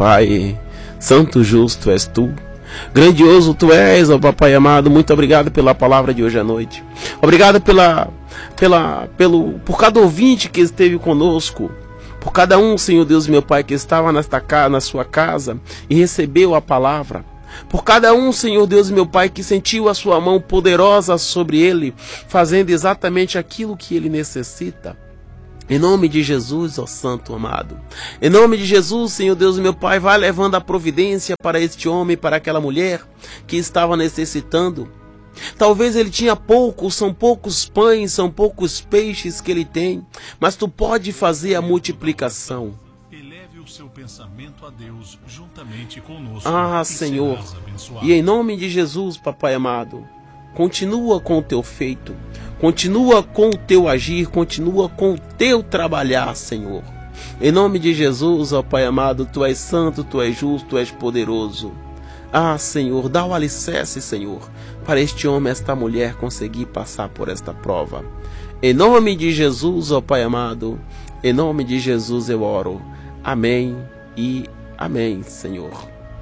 Pai. Santo justo és tu. Grandioso tu és, ó Papai amado. Muito obrigado pela palavra de hoje à noite. Obrigado por cada ouvinte que esteve conosco. Por cada um, Senhor Deus meu Pai, que estava na sua casa e recebeu a palavra. Por cada um, Senhor Deus meu Pai, que sentiu a sua mão poderosa sobre ele, fazendo exatamente aquilo que ele necessita. Em nome de Jesus, ó Santo amado. Em nome de Jesus, Senhor Deus meu Pai, vai levando a providência para este homem, para aquela mulher que estava necessitando. Talvez ele tinha pouco, são poucos pães, são poucos peixes que ele tem, mas tu pode fazer a multiplicação. Eleve o seu pensamento a Deus juntamente conosco. Senhor, e em nome de Jesus, Papai amado, continua com o teu feito, continua com o teu agir, continua com o teu trabalhar, Senhor. Em nome de Jesus, ó Pai amado, tu és santo, tu és justo, tu és poderoso. Senhor, dá o alicerce, Senhor, para este homem, esta mulher conseguir passar por esta prova. Em nome de Jesus, ó Pai amado, em nome de Jesus eu oro. Amém e amém, Senhor.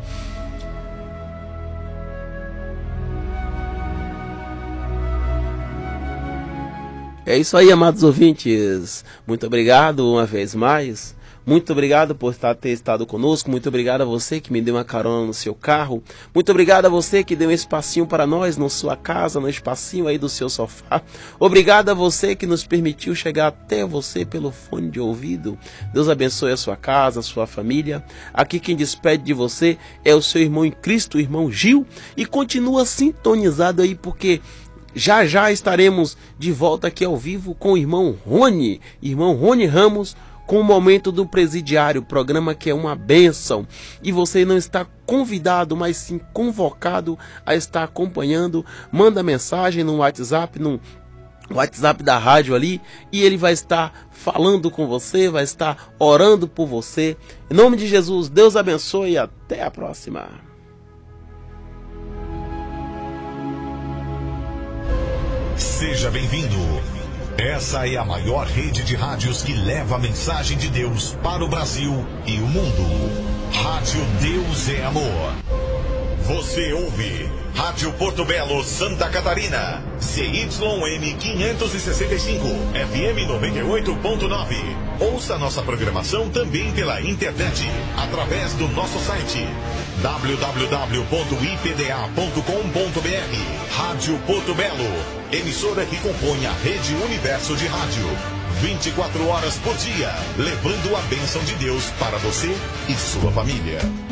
É isso aí, amados ouvintes. Muito obrigado uma vez mais. Muito obrigado por ter estado conosco. Muito obrigado a você que me deu uma carona no seu carro. Muito obrigado a você que deu um espacinho para nós na sua casa, no espacinho aí do seu sofá. Obrigado a você que nos permitiu chegar até você pelo fone de ouvido. Deus abençoe a sua casa, a sua família. Aqui quem despede de você é o seu irmão em Cristo, o irmão Gil. E continua sintonizado aí porque já já estaremos de volta aqui ao vivo com o irmão Rony Ramos, com o Momento do Presidiário, programa que é uma bênção. E você não está convidado, mas sim convocado a estar acompanhando. Manda mensagem no WhatsApp da rádio ali, e ele vai estar falando com você, vai estar orando por você. Em nome de Jesus, Deus abençoe e até a próxima. Seja bem-vindo. Essa é a maior rede de rádios que leva a mensagem de Deus para o Brasil e o mundo. Rádio Deus é Amor. Você ouve Rádio Porto Belo, Santa Catarina. CYM 565, FM 98.9. Ouça nossa programação também pela internet, através do nosso site www.ipda.com.br. Rádio Porto Belo, emissora que compõe a Rede Universo de Rádio. 24 horas por dia, levando a bênção de Deus para você e sua família.